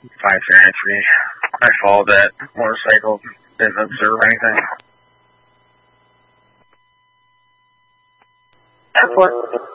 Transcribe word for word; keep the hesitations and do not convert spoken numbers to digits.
five three. I followed that motorcycle, didn't observe anything. Report.